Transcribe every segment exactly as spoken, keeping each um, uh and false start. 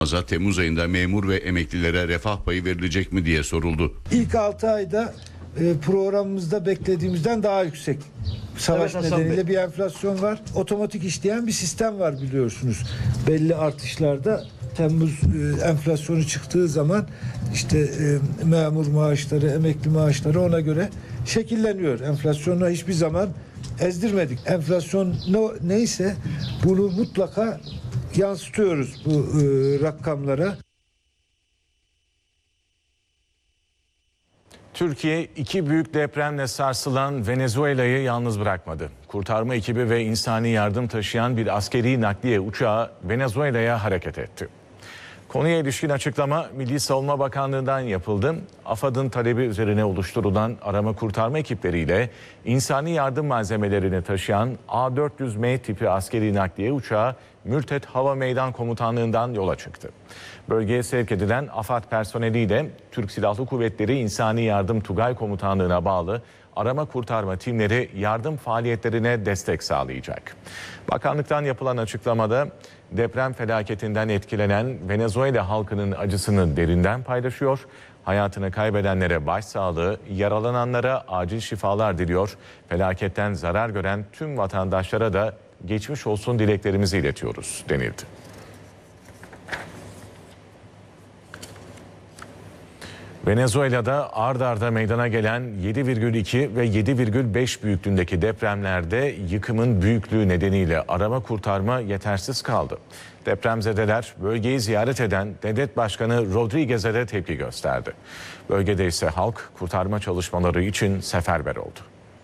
Temmuz ayında memur ve emeklilere refah payı verilecek mi diye soruldu. İlk altı ayda e, programımızda beklediğimizden daha yüksek. Savaş Evet, nedeniyle bir enflasyon var. Otomatik işleyen bir sistem var biliyorsunuz. Belli artışlarda Temmuz e, enflasyonu çıktığı zaman işte e, memur maaşları, emekli maaşları ona göre şekilleniyor. Enflasyonu hiçbir zaman ezdirmedik. Enflasyon ne, neyse bunu mutlaka yansıtıyoruz bu e, rakamlara. Türkiye iki büyük depremle sarsılan Venezuela'yı yalnız bırakmadı. Kurtarma ekibi ve insani yardım taşıyan bir askeri nakliye uçağı Venezuela'ya hareket etti. Konuya ilişkin açıklama Milli Savunma Bakanlığı'ndan yapıldı. AFAD'ın talebi üzerine oluşturulan arama kurtarma ekipleriyle insani yardım malzemelerini taşıyan A dört yüz M tipi askeri nakliye uçağı Mürtet Hava Meydan Komutanlığı'ndan yola çıktı. Bölgeye sevk edilen AFAD personeliyle Türk Silahlı Kuvvetleri İnsani Yardım Tugay Komutanlığı'na bağlı arama kurtarma timleri yardım faaliyetlerine destek sağlayacak. Bakanlıktan yapılan açıklamada deprem felaketinden etkilenen Venezuela halkının acısını derinden paylaşıyor. Hayatını kaybedenlere başsağlığı, yaralananlara acil şifalar diliyor. Felaketten zarar gören tüm vatandaşlara da geçmiş olsun dileklerimizi iletiyoruz denildi. Venezuela'da ard arda meydana gelen yedi virgül iki ve yedi virgül beş büyüklüğündeki depremlerde yıkımın büyüklüğü nedeniyle arama kurtarma yetersiz kaldı. Depremzedeler bölgeyi ziyaret eden devlet başkanı Rodriguez'e de tepki gösterdi. Bölgede ise halk kurtarma çalışmaları için seferber oldu.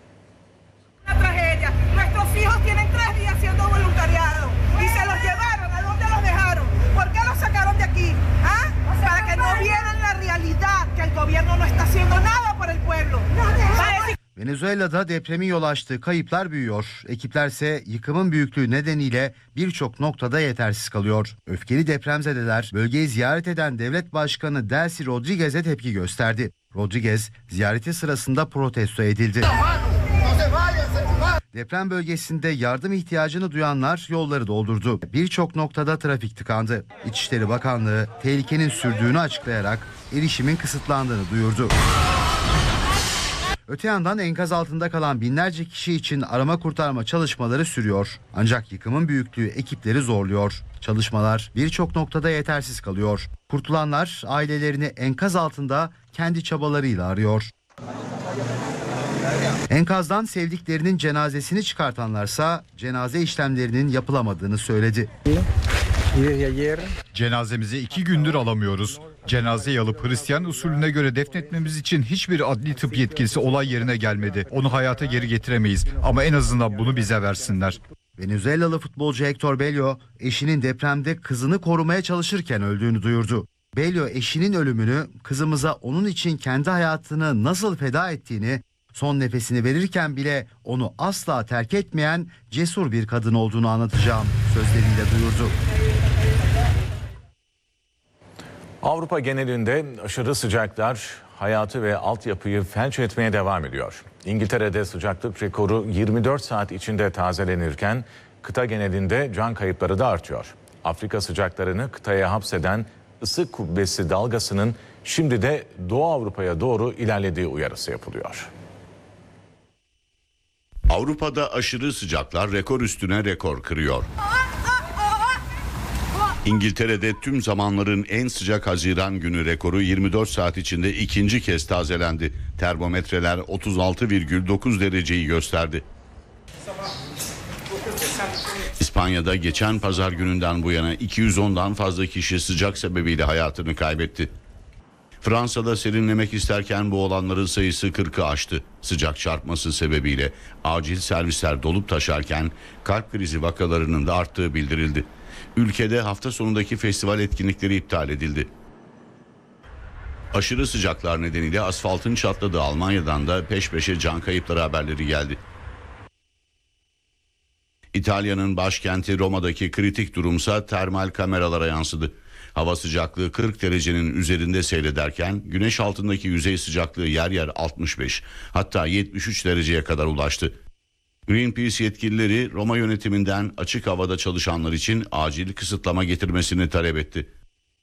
Venezuela'da depremin yol açtığı kayıplar büyüyor. Ekiplerse yıkımın büyüklüğü nedeniyle birçok noktada yetersiz kalıyor. Öfkeli depremzedeler bölgeyi ziyaret eden devlet başkanı Delcy Rodriguez'e tepki gösterdi. Rodriguez ziyareti sırasında protesto edildi. Deprem bölgesinde yardım ihtiyacını duyanlar yolları doldurdu. Birçok noktada trafik tıkandı. İçişleri Bakanlığı tehlikenin sürdüğünü açıklayarak erişimin kısıtlandığını duyurdu. Öte yandan enkaz altında kalan binlerce kişi için arama kurtarma çalışmaları sürüyor. Ancak yıkımın büyüklüğü ekipleri zorluyor. Çalışmalar birçok noktada yetersiz kalıyor. Kurtulanlar ailelerini enkaz altında kendi çabalarıyla arıyor. Enkazdan sevdiklerinin cenazesini çıkartanlarsa cenaze işlemlerinin yapılamadığını söyledi. Cenazemizi iki gündür alamıyoruz. Cenazeyi alıp Hristiyan usulüne göre defnetmemiz için hiçbir adli tıp yetkilisi olay yerine gelmedi. Onu hayata geri getiremeyiz ama en azından bunu bize versinler. Venezuelalı futbolcu Hector Bello eşinin depremde kızını korumaya çalışırken öldüğünü duyurdu. Bello eşinin ölümünü, kızımıza onun için kendi hayatını nasıl feda ettiğini, son nefesini verirken bile onu asla terk etmeyen cesur bir kadın olduğunu anlatacağım sözleriyle duyurdu. Avrupa genelinde aşırı sıcaklar hayatı ve altyapıyı felç etmeye devam ediyor. İngiltere'de sıcaklık rekoru yirmi dört saat içinde tazelenirken kıta genelinde can kayıpları da artıyor. Afrika sıcaklarını kıtaya hapseden ısı kubbesi dalgasının şimdi de Doğu Avrupa'ya doğru ilerlediği uyarısı yapılıyor. Avrupa'da aşırı sıcaklar rekor üstüne rekor kırıyor. İngiltere'de tüm zamanların en sıcak Haziran günü rekoru yirmi dört saat içinde ikinci kez tazelendi. Termometreler otuz altı virgül dokuz dereceyi gösterdi. İspanya'da geçen pazar gününden bu yana iki yüz ondan fazla kişi sıcak sebebiyle hayatını kaybetti. Fransa'da serinlemek isterken bu olanların sayısı kırkı aştı. Sıcak çarpması sebebiyle acil servisler dolup taşarken kalp krizi vakalarının da arttığı bildirildi. Ülkede hafta sonundaki festival etkinlikleri iptal edildi. Aşırı sıcaklar nedeniyle asfaltın çatladığı Almanya'dan da peş peşe can kayıpları haberleri geldi. İtalya'nın başkenti Roma'daki kritik durumsa termal kameralara yansıdı. Hava sıcaklığı kırk derecenin üzerinde seyrederken güneş altındaki yüzey sıcaklığı yer yer altmış beş hatta yetmiş üç dereceye kadar ulaştı. Greenpeace yetkilileri Roma yönetiminden açık havada çalışanlar için acil kısıtlama getirmesini talep etti.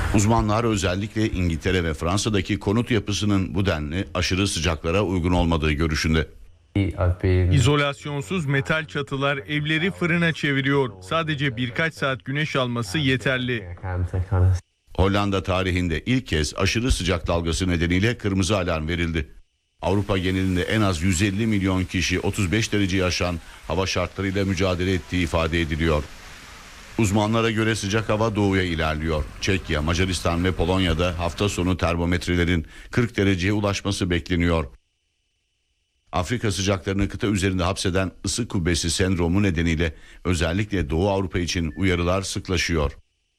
Uzmanlar özellikle İngiltere ve Fransa'daki konut yapısının bu denli aşırı sıcaklara uygun olmadığı görüşünde. İzolasyonsuz metal çatılar evleri fırına çeviriyor. Sadece birkaç saat güneş alması yeterli. Hollanda tarihinde ilk kez aşırı sıcak dalgası nedeniyle kırmızı alarm verildi. Avrupa genelinde en az yüz elli milyon kişi otuz beş dereceyi aşan hava şartlarıyla mücadele ettiği ifade ediliyor. Uzmanlara göre sıcak hava doğuya ilerliyor. Çekya, Macaristan ve Polonya'da hafta sonu termometrelerin kırk dereceye ulaşması bekleniyor. Afrika sıcaklarını kıta üzerinde hapseden ısı kubbesi sendromu nedeniyle özellikle Doğu Avrupa için uyarılar sıklaşıyor.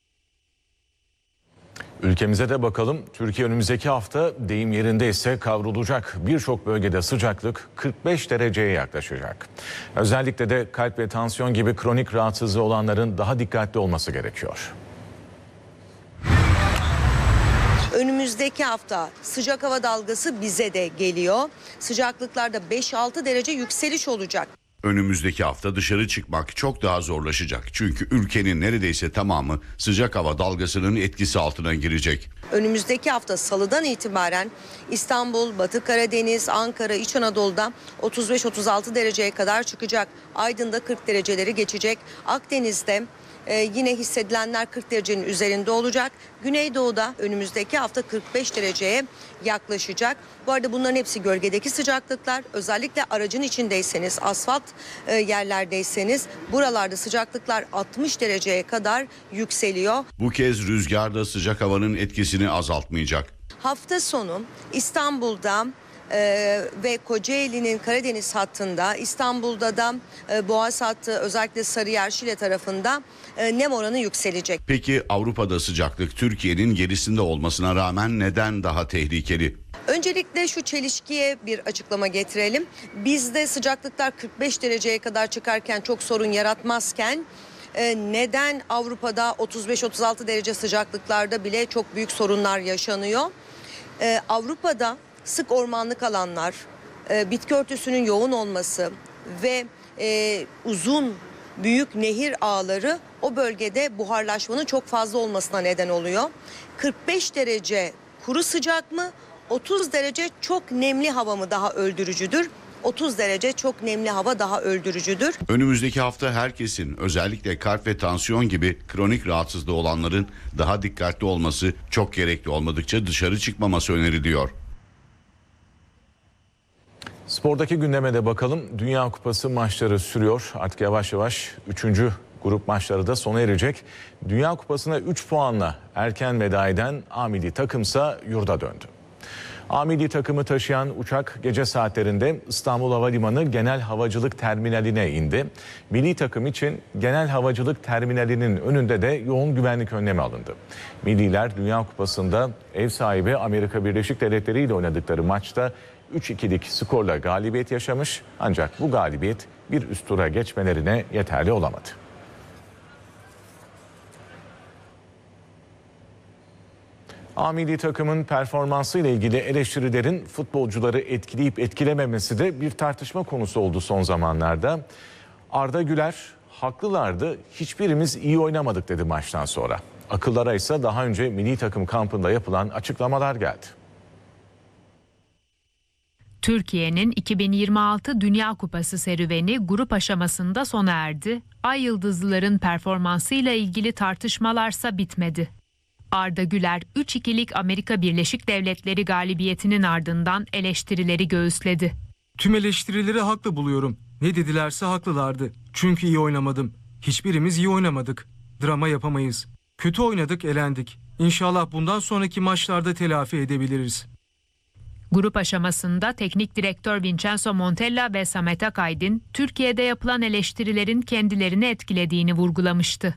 Ülkemize de bakalım. Türkiye önümüzdeki hafta deyim yerindeyse kavrulacak. Birçok bölgede sıcaklık kırk beş dereceye yaklaşacak. Özellikle de kalp ve tansiyon gibi kronik rahatsızlığı olanların daha dikkatli olması gerekiyor. Önümüzdeki hafta sıcak hava dalgası bize de geliyor. Sıcaklıklarda beş altı derece yükseliş olacak. Önümüzdeki hafta dışarı çıkmak çok daha zorlaşacak. Çünkü ülkenin neredeyse tamamı sıcak hava dalgasının etkisi altına girecek. Önümüzdeki hafta salıdan itibaren İstanbul, Batı Karadeniz, Ankara, İç Anadolu'da otuz beş otuz altı dereceye kadar çıkacak. Aydın'da kırk dereceleri geçecek. Akdeniz'de Ee, yine hissedilenler kırk derecenin üzerinde olacak. Güneydoğu'da önümüzdeki hafta kırk beş dereceye yaklaşacak. Bu arada bunların hepsi gölgedeki sıcaklıklar. Özellikle aracın içindeyseniz, asfalt e, yerlerdeyseniz buralarda sıcaklıklar altmış dereceye kadar yükseliyor. Bu kez rüzgar da sıcak havanın etkisini azaltmayacak. Hafta sonu İstanbul'da Ee, ve Kocaeli'nin Karadeniz hattında, İstanbul'da da e, Boğaz hattı, özellikle Sarıyer, Şile tarafında e, nem oranı yükselecek. Peki Avrupa'da sıcaklık Türkiye'nin gerisinde olmasına rağmen neden daha tehlikeli? Öncelikle şu çelişkiye bir açıklama getirelim. Bizde sıcaklıklar kırk beş dereceye kadar çıkarken çok sorun yaratmazken e, neden Avrupa'da otuz beş otuz altı derece sıcaklıklarda bile çok büyük sorunlar yaşanıyor? E, Avrupa'da sık ormanlık alanlar, e, bitki örtüsünün yoğun olması ve e, uzun büyük nehir ağları o bölgede buharlaşmanın çok fazla olmasına neden oluyor. kırk beş derece kuru sıcak mı, otuz derece çok nemli hava mı daha öldürücüdür? otuz derece çok nemli hava daha öldürücüdür. Önümüzdeki hafta herkesin, özellikle kalp ve tansiyon gibi kronik rahatsızlığı olanların daha dikkatli olması, çok gerekli olmadıkça dışarı çıkmaması öneriliyor. Spordaki gündeme de bakalım. Dünya Kupası maçları sürüyor. Artık yavaş yavaş üçüncü grup maçları da sona erecek. Dünya Kupası'na üç puanla erken veda eden A milli takımsa yurda döndü. A milli takımı taşıyan uçak gece saatlerinde İstanbul Havalimanı Genel Havacılık Terminaline indi. Milli takım için Genel Havacılık Terminalinin önünde de yoğun güvenlik önlemi alındı. Milliler Dünya Kupası'nda ev sahibi Amerika Birleşik Devletleri ile oynadıkları maçta üç ikilik skorla galibiyet yaşamış, ancak bu galibiyet bir üst tura geçmelerine yeterli olamadı. A milli takımın performansı ile ilgili eleştirilerin futbolcuları etkileyip etkilememesi de bir tartışma konusu oldu son zamanlarda. Arda Güler haklılardı, hiçbirimiz iyi oynamadık dedi maçtan sonra. Akıllara ise daha önce milli takım kampında yapılan açıklamalar geldi. Türkiye'nin iki bin yirmi altı Dünya Kupası serüveni grup aşamasında sona erdi. Ay Yıldızlıların performansıyla ilgili tartışmalarsa bitmedi. Arda Güler üç ikilik Amerika Birleşik Devletleri galibiyetinin ardından eleştirileri göğüsledi. Tüm eleştirileri haklı buluyorum. Ne dedilerse haklılardı. Çünkü iyi oynamadım. Hiçbirimiz iyi oynamadık. Drama yapamayız. Kötü oynadık, elendik. İnşallah bundan sonraki maçlarda telafi edebiliriz. Grup aşamasında teknik direktör Vincenzo Montella ve Samet Akaydın, Türkiye'de yapılan eleştirilerin kendilerini etkilediğini vurgulamıştı.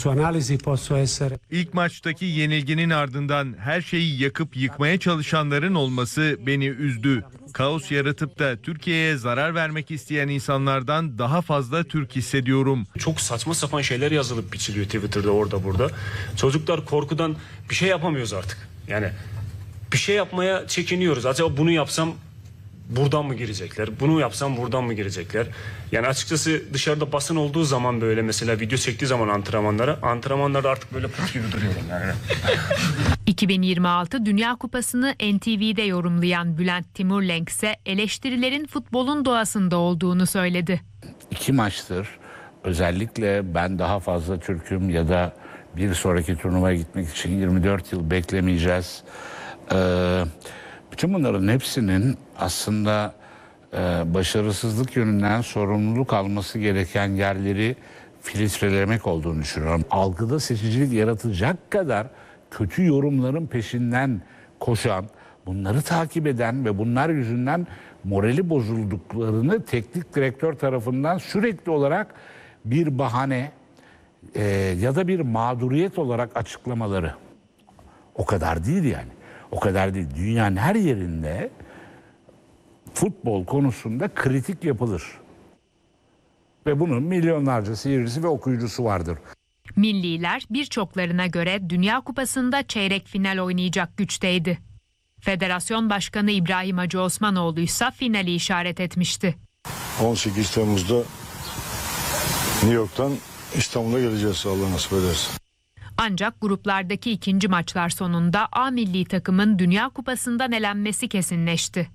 İlk maçtaki yenilginin ardından her şeyi yakıp yıkmaya çalışanların olması beni üzdü. Kaos yaratıp da Türkiye'ye zarar vermek isteyen insanlardan daha fazla Türk hissediyorum. Çok saçma sapan şeyler yazılıp biçiliyor Twitter'da, orada burada. Çocuklar korkudan bir şey yapamıyoruz artık. Yani bir şey yapmaya çekiniyoruz. Acaba bunu yapsam buradan mı girecekler? Bunu yapsam buradan mı girecekler? Yani açıkçası dışarıda basın olduğu zaman böyle mesela video çektiği zaman antrenmanlara, antrenmanlarda artık böyle put gibi duruyorum yani. iki bin yirmi altı Dünya Kupası'nı N T V'de yorumlayan Bülent Timurlenk ise eleştirilerin futbolun doğasında olduğunu söyledi. İki maçtır özellikle ben daha fazla Türk'üm ya da bir sonraki turnuvaya gitmek için yirmi dört yıl beklemeyeceğiz. Ee, bütün bunların hepsinin aslında e, başarısızlık yönünden sorumluluk alması gereken yerleri filtrelemek olduğunu düşünüyorum. Algıda seçicilik yaratacak kadar kötü yorumların peşinden koşan, bunları takip eden ve bunlar yüzünden morali bozulduklarını teknik direktör tarafından sürekli olarak bir bahane e, ya da bir mağduriyet olarak açıklamaları. O kadar değil yani. O kadar değil. Dünyanın her yerinde futbol konusunda kritik yapılır. Ve bunun milyonlarca seyircisi ve okuyucusu vardır. Milliler birçoklarına göre Dünya Kupası'nda çeyrek final oynayacak güçteydi. Federasyon Başkanı İbrahim Hacı Osmanoğlu ise finali işaret etmişti. on sekiz Temmuz'da New York'tan İstanbul'a geleceğiz Allah nasip ederse. Ancak gruplardaki ikinci maçlar sonunda A milli takımın Dünya Kupası'ndan elenmesi kesinleşti.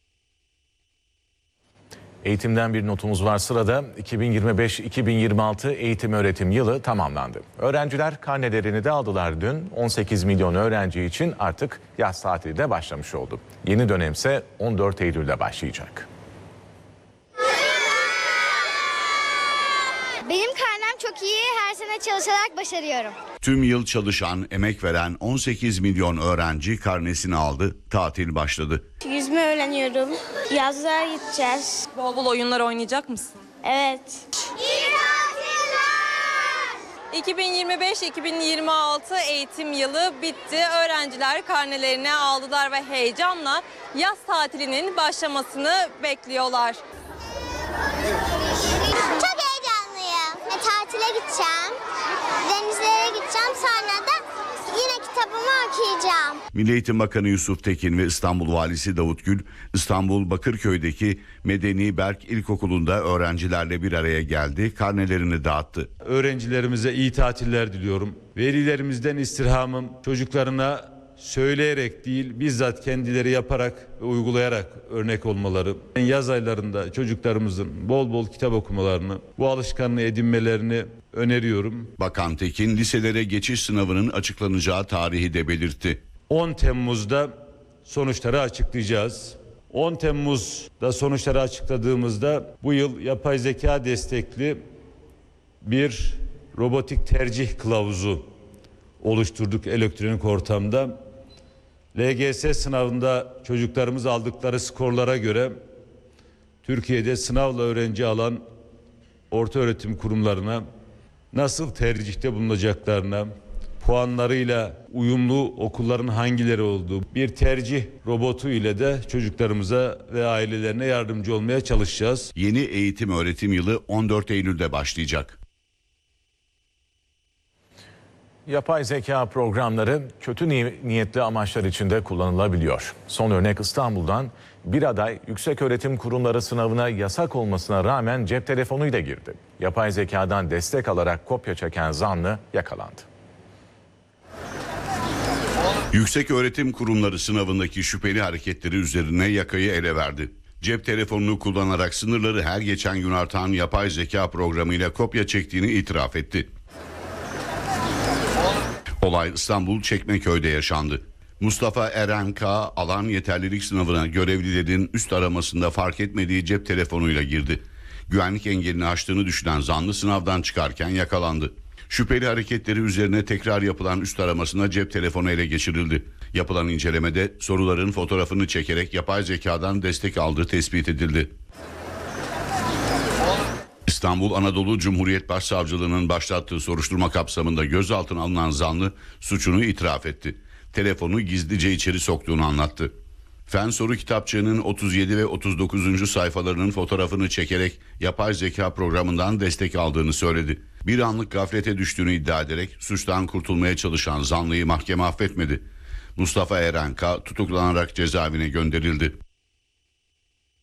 Eğitimden bir notumuz var sırada. iki bin yirmi beş iki bin yirmi altı eğitim öğretim yılı tamamlandı. Öğrenciler karnelerini de aldılar dün. on sekiz milyon öğrenci için artık yaz tatili de başlamış oldu. Yeni dönemse on dört Eylül'de başlayacak. Benim karnem çok iyi. Her sene çalışarak başarıyorum. Tüm yıl çalışan, emek veren on sekiz milyon öğrenci karnesini aldı, tatil başladı. Yüzme öğreniyorum. Yazlığa gideceğiz. Bol bol oyunlar oynayacak mısın? Evet. iki bin yirmi beş iki bin yirmi altı eğitim yılı bitti. Öğrenciler karnelerini aldılar ve heyecanla yaz tatilinin başlamasını bekliyorlar. Çok heyecanlıyım. E, tatile gideceğim. Denizlere gideceğim. Sonra da yine kitabımı okuyacağım. Milli Eğitim Bakanı Yusuf Tekin ve İstanbul Valisi Davut Gül, İstanbul Bakırköy'deki Medeni Berk İlkokulu'nda öğrencilerle bir araya geldi, karnelerini dağıttı. Öğrencilerimize iyi tatiller diliyorum. Velilerimizden istirhamım çocuklarına söyleyerek değil bizzat kendileri yaparak ve uygulayarak örnek olmaları. Yaz aylarında çocuklarımızın bol bol kitap okumalarını, bu alışkanlığı edinmelerini öneriyorum. Bakan Tekin liselere geçiş sınavının açıklanacağı tarihi de belirtti. on Temmuz'da sonuçları açıklayacağız. on Temmuz'da sonuçları açıkladığımızda bu yıl yapay zeka destekli bir robotik tercih kılavuzu oluşturduk elektronik ortamda. L G S sınavında çocuklarımız aldıkları skorlara göre Türkiye'de sınavla öğrenci alan ortaöğretim kurumlarına nasıl tercihte bulunacaklarına, puanlarıyla uyumlu okulların hangileri olduğu bir tercih robotu ile de çocuklarımıza ve ailelerine yardımcı olmaya çalışacağız. Yeni eğitim öğretim yılı on dört Eylül'de başlayacak. Yapay zeka programları kötü niyetli amaçlar için de kullanılabiliyor. Son örnek İstanbul'dan bir aday yükseköğretim kurumları sınavına yasak olmasına rağmen cep telefonuyla girdi. Yapay zekadan destek alarak kopya çeken zanlı yakalandı. Yükseköğretim kurumları sınavındaki şüpheli hareketleri üzerine yakayı ele verdi. Cep telefonunu kullanarak sınırları her geçen gün artan yapay zeka programıyla kopya çektiğini itiraf etti. Olay İstanbul Çekmeköy'de yaşandı. Mustafa Eren K. alan yeterlilik sınavına görevlilerin üst aramasında fark etmediği cep telefonuyla girdi. Güvenlik engelini aştığını düşünen zanlı sınavdan çıkarken yakalandı. Şüpheli hareketleri üzerine tekrar yapılan üst aramasında cep telefonu ele geçirildi. Yapılan incelemede soruların fotoğrafını çekerek yapay zekadan destek aldığı tespit edildi. İstanbul Anadolu Cumhuriyet Başsavcılığı'nın başlattığı soruşturma kapsamında gözaltına alınan zanlı suçunu itiraf etti. Telefonu gizlice içeri soktuğunu anlattı. Fen soru kitapçığının otuz yedi ve otuz dokuzuncu sayfalarının fotoğrafını çekerek yapay zeka programından destek aldığını söyledi. Bir anlık gaflete düştüğünü iddia ederek suçtan kurtulmaya çalışan zanlıyı mahkeme affetmedi. Mustafa Eren K. tutuklanarak cezaevine gönderildi.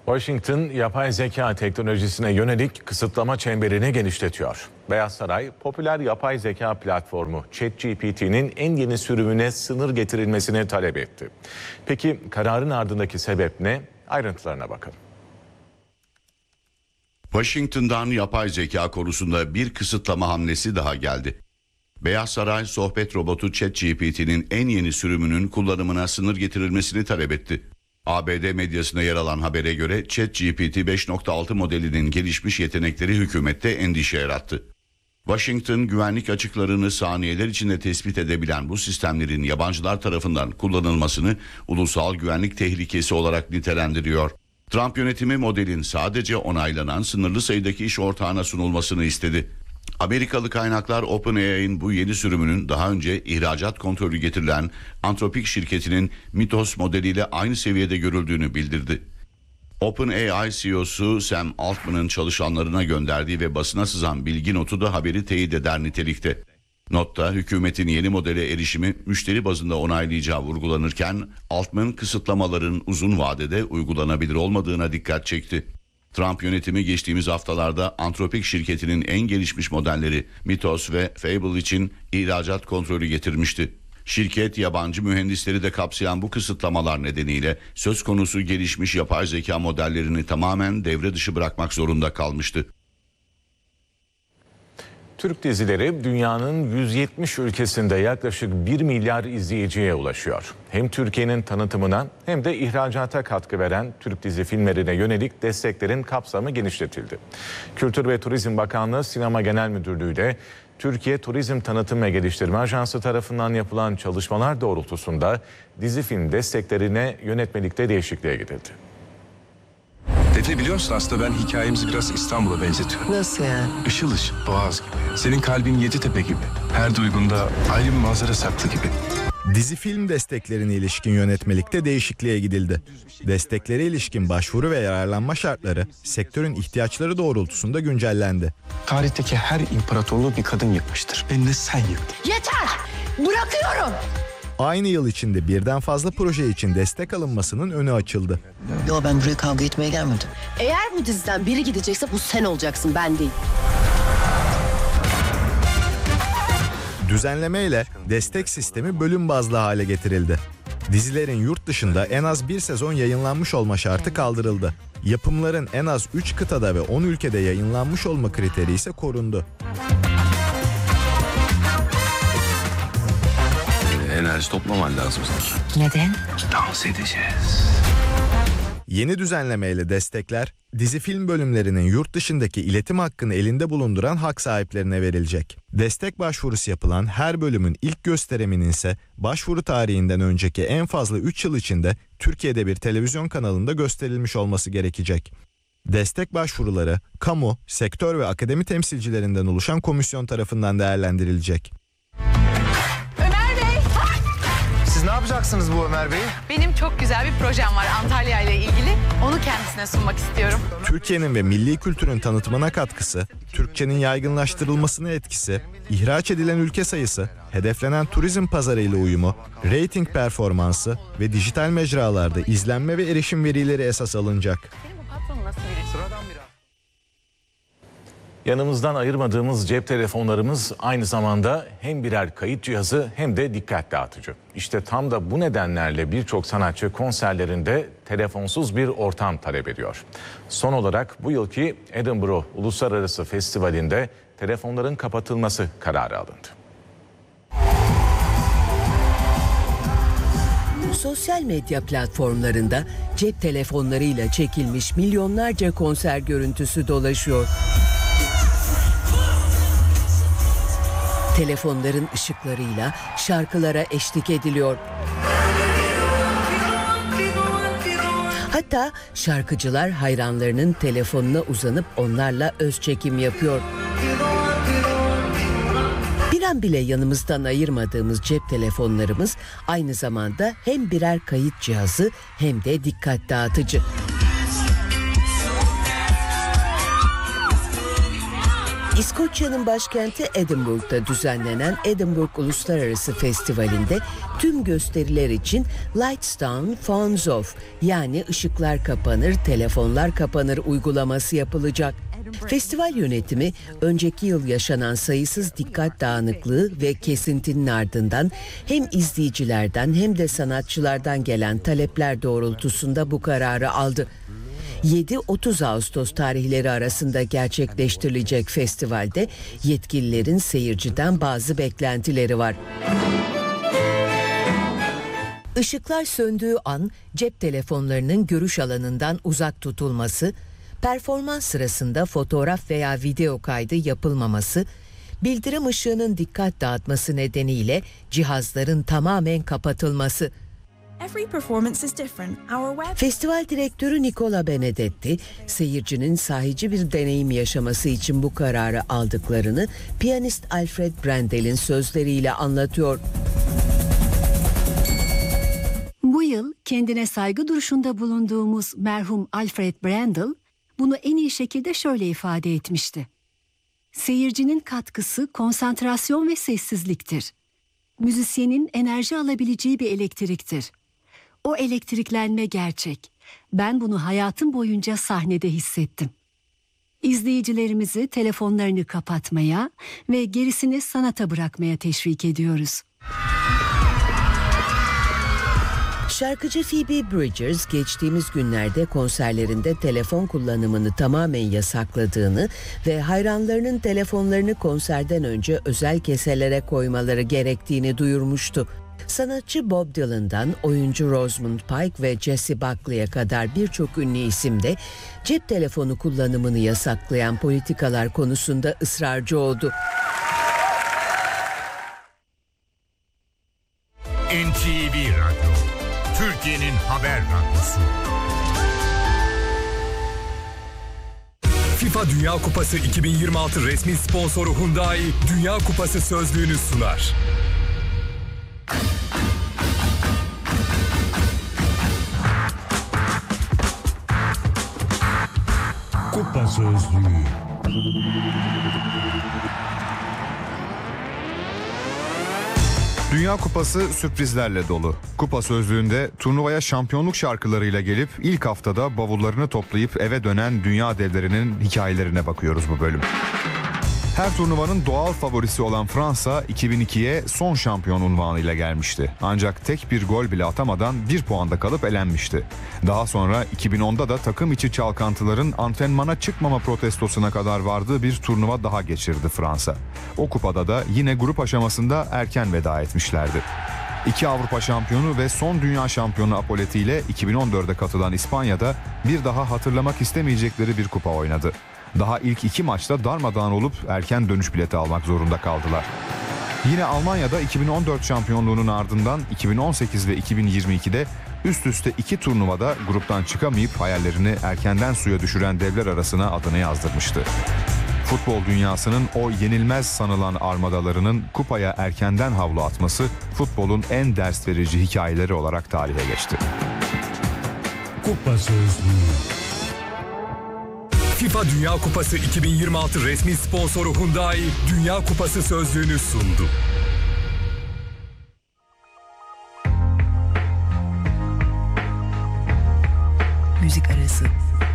Washington, yapay zeka teknolojisine yönelik kısıtlama çemberini genişletiyor. Beyaz Saray, popüler yapay zeka platformu ChatGPT'nin en yeni sürümüne sınır getirilmesini talep etti. Peki kararın ardındaki sebep ne? Ayrıntılarına bakalım. Washington'dan yapay zeka konusunda bir kısıtlama hamlesi daha geldi. Beyaz Saray, sohbet robotu ChatGPT'nin en yeni sürümünün kullanımına sınır getirilmesini talep etti. A B D medyasına yer alan habere göre ChatGPT beş nokta altı modelinin gelişmiş yetenekleri hükümette endişe yarattı. Washington, güvenlik açıklarını saniyeler içinde tespit edebilen bu sistemlerin yabancılar tarafından kullanılmasını ulusal güvenlik tehlikesi olarak nitelendiriyor. Trump yönetimi modelin sadece onaylanan sınırlı sayıdaki iş ortağına sunulmasını istedi. Amerikalı kaynaklar OpenAI'nin bu yeni sürümünün daha önce ihracat kontrolü getirilen Anthropic şirketinin Mythos modeliyle aynı seviyede görüldüğünü bildirdi. OpenAI C E O'su Sam Altman'ın çalışanlarına gönderdiği ve basına sızan bilgi notu da haberi teyit eder nitelikte. Notta hükümetin yeni modele erişimi müşteri bazında onaylayacağı vurgulanırken Altman kısıtlamaların uzun vadede uygulanabilir olmadığına dikkat çekti. Trump yönetimi geçtiğimiz haftalarda Anthropic şirketinin en gelişmiş modelleri Mythos ve Fable için ihracat kontrolü getirmişti. Şirket yabancı mühendisleri de kapsayan bu kısıtlamalar nedeniyle söz konusu gelişmiş yapay zeka modellerini tamamen devre dışı bırakmak zorunda kalmıştı. Türk dizileri dünyanın yüz yetmiş ülkesinde yaklaşık bir milyar izleyiciye ulaşıyor. Hem Türkiye'nin tanıtımına hem de ihracata katkı veren Türk dizi filmlerine yönelik desteklerin kapsamı genişletildi. Kültür ve Turizm Bakanlığı Sinema Genel Müdürlüğü ile Türkiye Turizm Tanıtım ve Geliştirme Ajansı tarafından yapılan çalışmalar doğrultusunda dizi film desteklerine yönetmelikte değişikliğe gidildi. Defne, biliyor musun, aslında ben hikayemizi biraz İstanbul'a benzetiyorum. Nasıl yani? Işıl ışıl, boğaz gibi. Senin kalbin Yeditepe gibi. Her duygunda ayrı bir manzara saklı gibi. Dizi film desteklerine ilişkin yönetmelikte değişikliğe gidildi. Desteklere ilişkin başvuru ve yararlanma şartları sektörün ihtiyaçları doğrultusunda güncellendi. Tarihteki her imparatorluğu bir kadın yıkmıştır. Beni de sen yıktın. Yeter! Bırakıyorum! Aynı yıl içinde birden fazla proje için destek alınmasının önü açıldı. Yo, ben buraya kavga etmeye gelmedim. Eğer bu diziden biri gidecekse bu sen olacaksın, ben değil. Düzenlemeyle destek sistemi bölüm bazlı hale getirildi. Dizilerin yurt dışında en az bir sezon yayınlanmış olma şartı kaldırıldı. Yapımların en az üç kıtada ve on ülkede yayınlanmış olma kriteri ise korundu. Enerji toplaman lazım sanki. Neden? Dans edeceğiz. Yeni düzenlemeyle destekler, dizi film bölümlerinin yurt dışındaki iletim hakkını elinde bulunduran hak sahiplerine verilecek. Destek başvurusu yapılan her bölümün ilk gösteriminin ise başvuru tarihinden önceki en fazla üç yıl içinde Türkiye'de bir televizyon kanalında gösterilmiş olması gerekecek. Destek başvuruları, kamu, sektör ve akademi temsilcilerinden oluşan komisyon tarafından değerlendirilecek. Ne yapacaksınız bu Ömer Bey? Benim çok güzel bir projem var Antalya ile ilgili. Onu kendisine sunmak istiyorum. Türkiye'nin ve milli kültürün tanıtımına katkısı, Türkçenin yaygınlaştırılmasına etkisi, ihraç edilen ülke sayısı, hedeflenen turizm pazarı ile uyumu, reyting performansı ve dijital mecralarda izlenme ve erişim verileri esas alınacak. Senin bu patronun nasıl biri? Sıradan biri. Yanımızdan ayırmadığımız cep telefonlarımız aynı zamanda hem birer kayıt cihazı hem de dikkat dağıtıcı. İşte tam da bu nedenlerle birçok sanatçı konserlerinde telefonsuz bir ortam talep ediyor. Son olarak bu yılki Edinburgh Uluslararası Festivali'nde telefonların kapatılması kararı alındı. Sosyal medya platformlarında cep telefonlarıyla çekilmiş milyonlarca konser görüntüsü dolaşıyor. Telefonların ışıklarıyla şarkılara eşlik ediliyor. Hatta şarkıcılar hayranlarının telefonuna uzanıp onlarla öz çekim yapıyor. Bir an bile yanımızdan ayırmadığımız cep telefonlarımız aynı zamanda hem birer kayıt cihazı hem de dikkat dağıtıcı. İskoçya'nın başkenti Edinburgh'da düzenlenen Edinburgh Uluslararası Festivali'nde tüm gösteriler için Lights Down, Phones Off yani ışıklar kapanır, telefonlar kapanır uygulaması yapılacak. Festival yönetimi önceki yıl yaşanan sayısız dikkat dağınıklığı ve kesintinin ardından hem izleyicilerden hem de sanatçılardan gelen talepler doğrultusunda bu kararı aldı. yedi otuz Ağustos tarihleri arasında gerçekleştirilecek festivalde yetkililerin seyirciden bazı beklentileri var. Işıklar söndüğü an cep telefonlarının görüş alanından uzak tutulması, performans sırasında fotoğraf veya video kaydı yapılmaması, bildirim ışığının dikkat dağıtması nedeniyle cihazların tamamen kapatılması. Festival direktörü Nicola Benedetti, seyircinin sahici bir deneyim yaşaması için bu kararı aldıklarını piyanist Alfred Brandel'in sözleriyle anlatıyor. Bu yıl kendine saygı duruşunda bulunduğumuz merhum Alfred Brandel bunu en iyi şekilde şöyle ifade etmişti. Seyircinin katkısı konsantrasyon ve sessizliktir. Müzisyenin enerji alabileceği bir elektriktir. O elektriklenme gerçek. Ben bunu hayatım boyunca sahnede hissettim. İzleyicilerimizi telefonlarını kapatmaya ve gerisini sanata bırakmaya teşvik ediyoruz. Şarkıcı Phoebe Bridgers geçtiğimiz günlerde konserlerinde telefon kullanımını tamamen yasakladığını ve hayranlarının telefonlarını konserden önce özel keselere koymaları gerektiğini duyurmuştu. Sanatçı Bob Dylan'dan oyuncu Rosamund Pike ve Jessie Buckley'e kadar birçok ünlü isim de cep telefonu kullanımını yasaklayan politikalar konusunda ısrarcı oldu. N T V Radyo, Türkiye'nin haber radyosu. FIFA Dünya Kupası iki bin yirmi altı resmi sponsoru Hyundai, Dünya Kupası sözlüğünü sunar. Kupa sözlüğü. Dünya Kupası sürprizlerle dolu. Kupa sözlüğünde turnuvaya şampiyonluk şarkılarıyla gelip ilk haftada bavullarını toplayıp eve dönen dünya devlerinin hikayelerine bakıyoruz bu bölüm. Her turnuvanın doğal favorisi olan Fransa iki bin ikiye son şampiyon unvanıyla gelmişti. Ancak tek bir gol bile atamadan bir puanda kalıp elenmişti. Daha sonra iki bin onda da takım içi çalkantıların antrenmana çıkmama protestosuna kadar vardığı bir turnuva daha geçirdi Fransa. O kupada da yine grup aşamasında erken veda etmişlerdi. İki Avrupa şampiyonu ve son dünya şampiyonu apoletiyle iki bin on dörde katılan İspanya'da bir daha hatırlamak istemeyecekleri bir kupa oynadı. Daha ilk iki maçta darmadağın olup erken dönüş bileti almak zorunda kaldılar. Yine Almanya'da iki bin on dört şampiyonluğunun ardından iki bin on sekiz ve iki bin yirmi ikide üst üste iki turnuvada gruptan çıkamayıp hayallerini erkenden suya düşüren devler arasına adını yazdırmıştı. Futbol dünyasının o yenilmez sanılan armadalarının kupaya erkenden havlu atması futbolun en ders verici hikayeleri olarak tarihe geçti. Kupa sözlüğü. FIFA Dünya Kupası iki bin yirmi altı resmi sponsoru Hyundai, Dünya Kupası sözlüğünü sundu. Müzik arası.